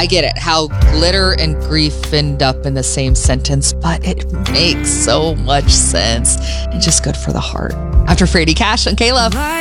I get it, how glitter and grief end up in the same sentence, but it makes so much sense and just good for the heart. After Frady Cash and Caleb.